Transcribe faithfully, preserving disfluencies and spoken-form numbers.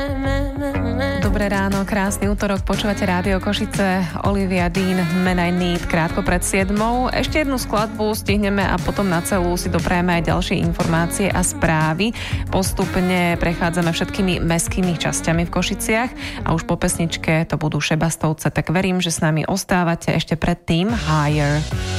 Dobré ráno, krásny útorok, počúvate Rádio Košice, Olivia Dean, Man I Need, krátko pred siedmou. Ešte jednu skladbu stihneme a potom na celú si doprajeme aj ďalšie informácie a správy. Postupne prechádzame všetkými mestskými časťami v Košiciach a už po pesničke to budú Šebastovce, tak verím, že s nami ostávate ešte predtým Higher.